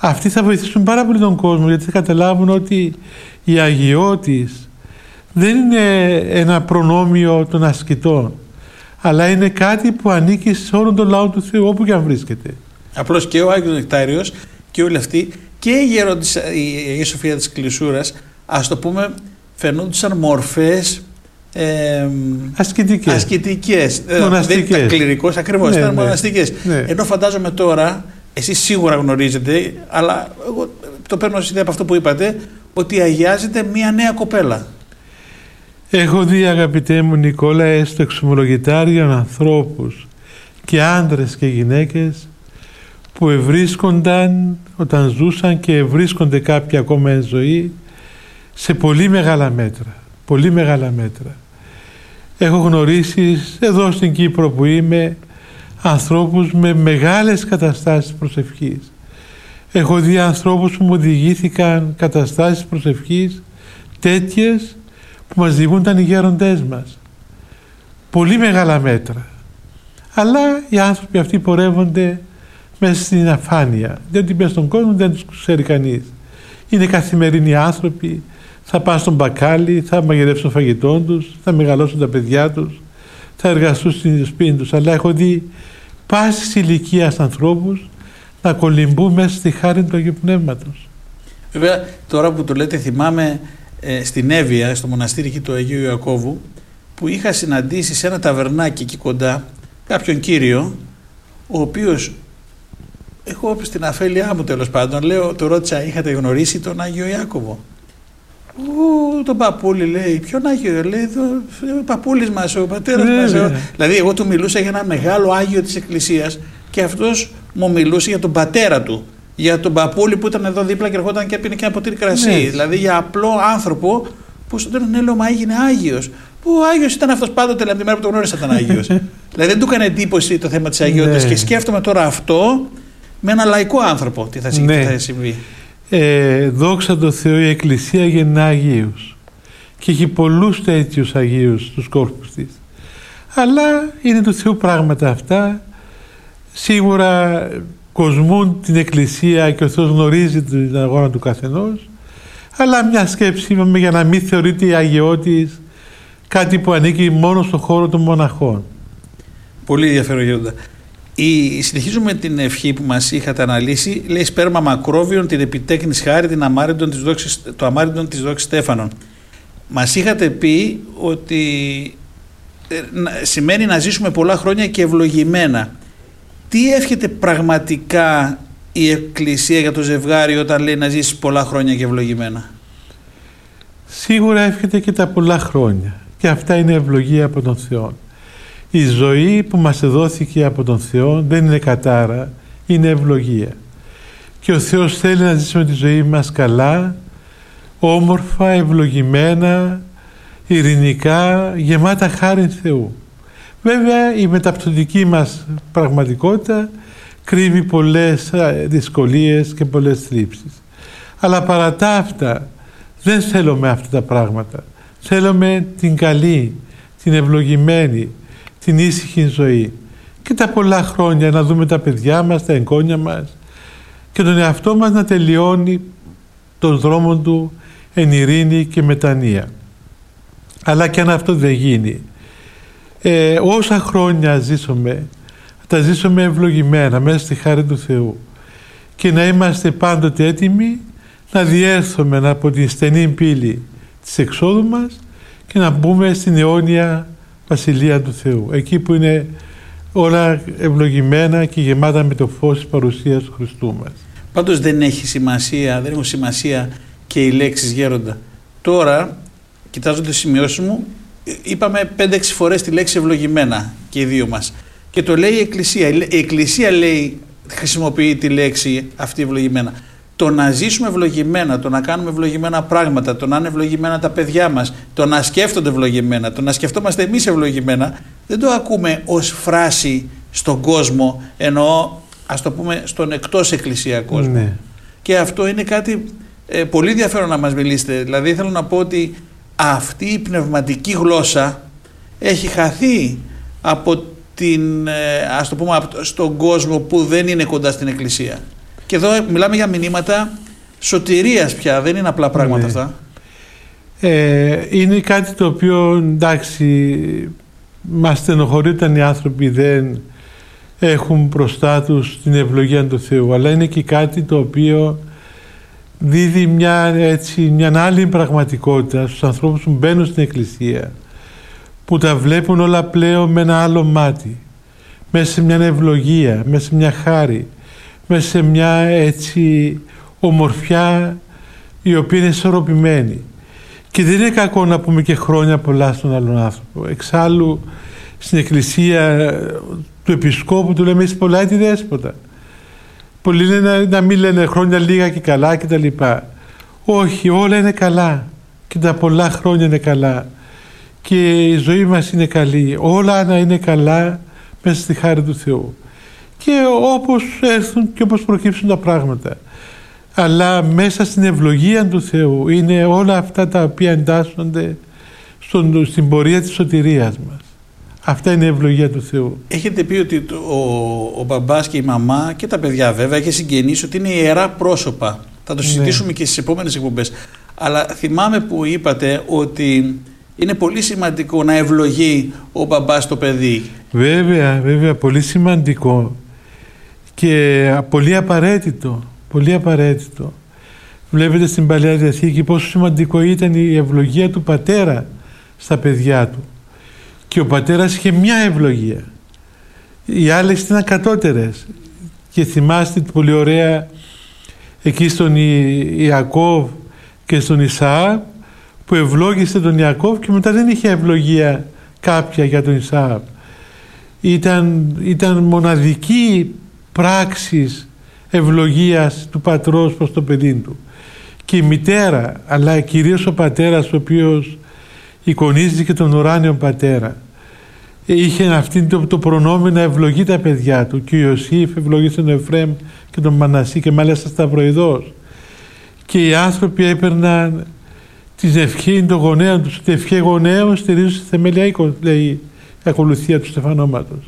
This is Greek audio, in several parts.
αυτοί θα βοηθήσουν πάρα πολύ τον κόσμο, γιατί θα καταλάβουν ότι η αγιώτης δεν είναι ένα προνόμιο των ασκητών, αλλά είναι κάτι που ανήκει σε όλον τον λαό του Θεού, όπου και αν βρίσκεται. Απλώς και ο Άγιος Νεκτάριος και όλοι αυτοί και η Αγία Σοφία της Κλεισούρας, ας το πούμε, φαινόντουσαν μορφές ασκητικές. Δεν ήταν κληρικός, ακριβώς, ήταν μοναστικές. Ναι. Ενώ φαντάζομαι τώρα, εσείς σίγουρα γνωρίζετε, αλλά εγώ το παίρνω ως ιδέα από αυτό που είπατε, ότι αγιάζεται μία νέα κοπέλα. Έχω δει, αγαπητέ μου Νικόλα, στο εξομολογητάριο ανθρώπους και άντρες και γυναίκες που ευρίσκονταν όταν ζούσαν και ευρίσκονται κάποιοι ακόμα εν ζωή σε πολύ μεγάλα μέτρα. Πολύ μεγάλα μέτρα. Έχω γνωρίσει εδώ στην Κύπρο που είμαι ανθρώπους με μεγάλες καταστάσεις προσευχής. Έχω δει ανθρώπους που μου οδηγήθηκαν καταστάσεις προσευχής τέτοιες που μας διηγούνταν οι γέροντές μας. Πολύ μεγάλα μέτρα. Αλλά οι άνθρωποι αυτοί πορεύονται μέσα στην αφάνεια. Διότι μέσα στον κόσμο δεν τους ξέρει κανείς. Είναι καθημερινοί άνθρωποι, θα πάνε στον μπακάλι, θα μαγειρεύσουν το φαγητό τους, θα μεγαλώσουν τα παιδιά τους, θα εργαστούν στην σπίτι τους. Αλλά έχω δει πάσης ηλικίας ανθρώπους να κολυμπούν μέσα στη χάρη του Αγίου Πνεύματος. Βέβαια, τώρα που το λέτε, θυμάμαι στην Εύβοια, στο μοναστήρι εκεί του Αγίου Ιακώβου, που είχα συναντήσει σε ένα ταβερνάκι εκεί κοντά κάποιον κύριο, ο οποίος, εγώ στην αφέλειά μου τέλος πάντων, το ρώτησα, είχατε γνωρίσει τον Άγιο Ιάκωβο? Τον παππούλη, λέει. Ποιον Άγιο? Λέει, ο παππούλης μας, ο πατέρας μας. Δηλαδή, εγώ του μιλούσα για ένα μεγάλο Άγιο της Εκκλησίας και αυτός μου μιλούσε για τον πατέρα του. Για τον παππούλη που ήταν εδώ δίπλα και ερχόταν και έπινε και ένα ποτήρι κρασί. Δηλαδή, για απλό άνθρωπο που στον τέλος λέω, μα έγινε Άγιος. Που ο Άγιος ήταν αυτός πάντοτε, από τη μέρα που τον γνώρισα ήταν Άγιος. Δηλαδή, δεν του έκανε εντύπωση το θέμα της αγιότητας. Και σκέφτομαι τώρα αυτό με ένα λαϊκό άνθρωπο. Τι θα συμβεί. Δόξα τω Θεώ, η Εκκλησία γεννά Αγίους και έχει πολλούς τέτοιους Αγίους στους κόρπους της, αλλά είναι του Θεού πράγματα αυτά. Σίγουρα κοσμούν την Εκκλησία και ο Θεός γνωρίζει την αγώνα του καθενός, αλλά μια σκέψη είπαμε για να μην θεωρείται η αγιώτης κάτι που ανήκει μόνο στον χώρο των μοναχών. Πολύ ενδιαφέρον, Γέροντα. Συνεχίζουμε την ευχή που μας είχατε αναλύσει. Λέει σπέρμα μακρόβιον, την επιτέκνης χάρη, το αμάριτον της δόξης Στέφανον. Μας είχατε πει ότι σημαίνει να ζήσουμε πολλά χρόνια και ευλογημένα. Τι εύχεται πραγματικά η Εκκλησία για το ζευγάρι όταν λέει να ζήσει πολλά χρόνια και ευλογημένα? Σίγουρα εύχεται και τα πολλά χρόνια. Και αυτά είναι ευλογία από τον Θεό. Η ζωή που μας δόθηκε από τον Θεό δεν είναι κατάρα, είναι ευλογία. Και ο Θεός θέλει να ζήσουμε τη ζωή μας καλά, όμορφα, ευλογημένα, ειρηνικά, γεμάτα χάριν Θεού. Βέβαια η μεταπτωτική μας πραγματικότητα κρύβει πολλές δυσκολίες και πολλές θλίψεις. Αλλά παρά τα αυτά δεν θέλουμε αυτά τα πράγματα. Θέλουμε την καλή, την ευλογημένη, την ήσυχη ζωή. Και τα πολλά χρόνια να δούμε τα παιδιά μας, τα εγγόνια μας και τον εαυτό μας να τελειώνει τον δρόμο του εν ειρήνη και μετανία. Αλλά και αν αυτό δεν γίνει, όσα χρόνια ζήσουμε, τα ζήσουμε ευλογημένα μέσα στη χάρη του Θεού και να είμαστε πάντοτε έτοιμοι να διέρθουμε από την στενή πύλη της εξόδου μας και να μπούμε στην αιώνια Βασιλεία του Θεού, εκεί που είναι όλα ευλογημένα και γεμάτα με το φως της παρουσίας του Χριστού μας. Πάντως δεν έχουν σημασία και οι λέξεις, Γέροντα. Τώρα, κοιτάζοντας τις σημειώσεις μου, είπαμε 5-6 φορές τη λέξη ευλογημένα και οι δύο μας. Και το λέει η Εκκλησία. Η Εκκλησία λέει, χρησιμοποιεί τη λέξη αυτή ευλογημένα. Το να ζήσουμε ευλογημένα, το να κάνουμε ευλογημένα πράγματα, το να είναι ευλογημένα τα παιδιά μας, το να σκέφτονται ευλογημένα, το να σκεφτόμαστε εμείς ευλογημένα, δεν το ακούμε ως φράση στον κόσμο, εννοώ, ας το πούμε, στον εκτός εκκλησία κόσμο. Ναι. Και αυτό είναι κάτι πολύ ενδιαφέρον να μας μιλήσετε. Δηλαδή θέλω να πω ότι αυτή η πνευματική γλώσσα έχει χαθεί από την, ας το πούμε, στον κόσμο που δεν είναι κοντά στην εκκλησία. Και εδώ μιλάμε για μηνύματα σωτηρίας πια, δεν είναι απλά πράγματα αυτά. Είναι κάτι το οποίο, εντάξει, μας στενοχωρεί όταν οι άνθρωποι δεν έχουν μπροστά τους την ευλογία του Θεού, αλλά είναι και κάτι το οποίο δίδει μια άλλη πραγματικότητα στους ανθρώπους που μπαίνουν στην Εκκλησία, που τα βλέπουν όλα πλέον με ένα άλλο μάτι, μέσα σε μια ευλογία, μέσα σε μια χάρη, μέσα σε μια έτσι ομορφιά η οποία είναι ισορροπημένη. Και δεν είναι κακό να πούμε και χρόνια πολλά στον άλλον άνθρωπο. Εξάλλου στην Εκκλησία του Επισκόπου του λέμε είσαι πολλά έτη δέσποτα. Πολλοί λένε να μην λένε χρόνια λίγα και καλά κτλ. Όχι, όλα είναι καλά και τα πολλά χρόνια είναι καλά και η ζωή μας είναι καλή. Όλα να είναι καλά μέσα στη χάρη του Θεού. Και όπως έρθουν και όπως προκύψουν τα πράγματα. Αλλά μέσα στην ευλογία του Θεού είναι όλα αυτά τα οποία εντάσσονται στην πορεία της σωτηρίας μας. Αυτά είναι η ευλογία του Θεού. Έχετε πει ότι ο μπαμπάς και η μαμά και τα παιδιά βέβαια και συγγενείς ότι είναι ιερά πρόσωπα. Θα το συζητήσουμε και στις επόμενες εκπομπές. Αλλά θυμάμαι που είπατε ότι είναι πολύ σημαντικό να ευλογεί ο μπαμπάς το παιδί. Βέβαια, πολύ σημαντικό και πολύ απαραίτητο. Πολύ απαραίτητο. Βλέπετε στην Παλαιά Διαθήκη πόσο σημαντικό ήταν η ευλογία του πατέρα στα παιδιά του. Και ο πατέρας είχε μια ευλογία. Οι άλλες ήταν κατώτερες. Και θυμάστε πολύ ωραία εκεί στον Ιακώβ και στον Ισαάκ που ευλόγησε τον Ιακώβ και μετά δεν είχε ευλογία κάποια για τον Ισαάκ. Ήταν μοναδική πράξης ευλογίας του πατρός προς το παιδί του. Και η μητέρα, αλλά κυρίως ο πατέρας, ο οποίος εικονίζει και τον ουράνιο πατέρα, είχε αυτήν το προνόμιο να ευλογεί τα παιδιά του. Και ο Ιωσήφ ευλογήσε τον Εφραίμ και τον Μανασί και μάλιστα σταυροειδώς. Και οι άνθρωποι έπαιρναν την ευχή των γονέων τους. Την ευχή γονέων στηρίζουν στη θεμέλια οίκων, λέει η ακολουθία του Στεφανώματος.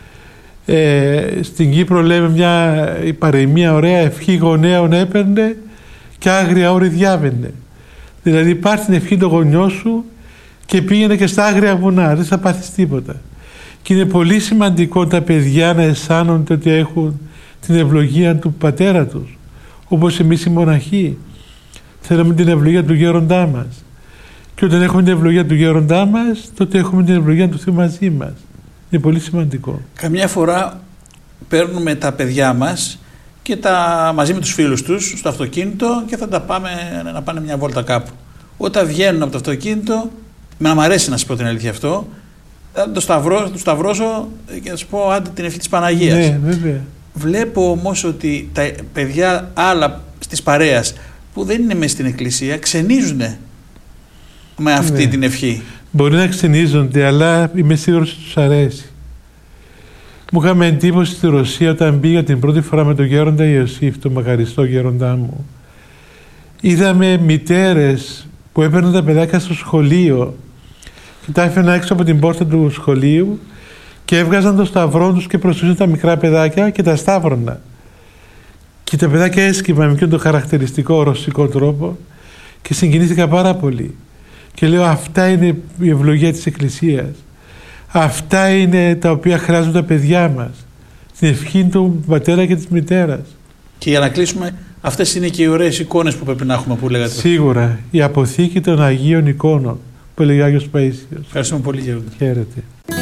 Στην Κύπρο λέμε μια παροιμία ωραία, ευχή γονέων έπαιρνε και άγρια όρη διάβαινε. Δηλαδή πάρ' την ευχή των γονιών σου και πήγαινε και στα άγρια βουνά, δεν θα πάθεις τίποτα. Και είναι πολύ σημαντικό τα παιδιά να αισθάνονται ότι έχουν την ευλογία του πατέρα τους, όπως εμείς οι μοναχοί θέλουμε την ευλογία του γέροντά μας. Και όταν έχουμε την ευλογία του γέροντά μας, τότε έχουμε την ευλογία του Θεού μαζί μας. Είναι πολύ σημαντικό. Καμιά φορά παίρνουμε τα παιδιά μας και μαζί με τους φίλους τους στο αυτοκίνητο και θα τα πάμε να πάνε μια βόλτα κάπου. Όταν βγαίνουν από το αυτοκίνητο, να μ' αρέσει να σας πω την αλήθεια αυτό, θα το σταυρώσω και να σας πω άντε την ευχή της Παναγίας. Ναι, βέβαια. Βλέπω όμως ότι τα παιδιά άλλα της παρέας που δεν είναι μέσα στην εκκλησία ξενίζουν με αυτή την ευχή. Μπορεί να ξενίζονται, αλλά είμαι σίγουρος ότι τους αρέσει. Μου είχαμε εντύπωση στη Ρωσία όταν πήγα την πρώτη φορά με τον γέροντα Ιωσήφ, τον μακαριστό γέροντά μου. Είδαμε μητέρες που έπαιρναν τα παιδάκια στο σχολείο και τα έφεραν έξω από την πόρτα του σχολείου και έβγαζαν το σταυρό τους και προσούσαν τα μικρά παιδάκια και τα σταύρωνα. Και τα παιδάκια έσκυβαν με τον χαρακτηριστικό ρωσικό τρόπο και συγκινήθηκα πάρα πολύ. Και λέω αυτά είναι η ευλογία της Εκκλησίας. Αυτά είναι τα οποία χρειάζονται τα παιδιά μας. Την ευχή του πατέρα και της μητέρας. Και για να κλείσουμε, αυτές είναι και οι ωραίες εικόνες που πρέπει να έχουμε που λέγατε. Σίγουρα. Η αποθήκη των Αγίων εικόνων που έλεγε ο Άγιος Παΐσιος. Ευχαριστούμε πολύ, Γέροντα. Χαίρετε.